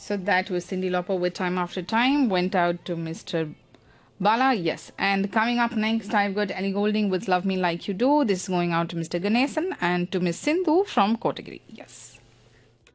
So that was Cindy Lauper with Time After Time. Went out to Mr. Bala, yes. And coming up next, I've got Ellie Goulding with Love Me Like You Do. This is going out to Mr. Ganesan and to Miss Sindhu from Kotagiri. Yes.